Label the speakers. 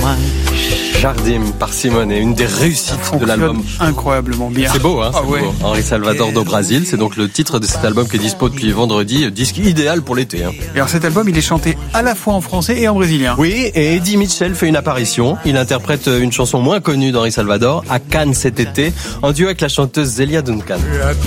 Speaker 1: Jardim par Simone est une des réussites de l'album.
Speaker 2: Incroyablement bien.
Speaker 1: C'est beau, hein, c'est beau. Henri Salvador do Brasil, c'est donc le titre de cet album qui est dispo depuis vendredi, disque idéal pour l'été.
Speaker 2: Et alors cet album, il est chanté à la fois en français et en brésilien.
Speaker 1: Oui, et Eddie Mitchell fait une apparition. Il interprète une chanson moins connue d'Henri Salvador, à Cannes cet été, en duo avec la chanteuse Zélia Duncan.